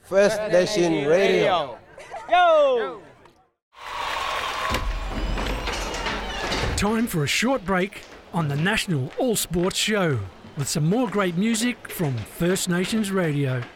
First Nation Radio. Yo! Time for a short break on the National All Sports Show with some more great music from First Nations Radio.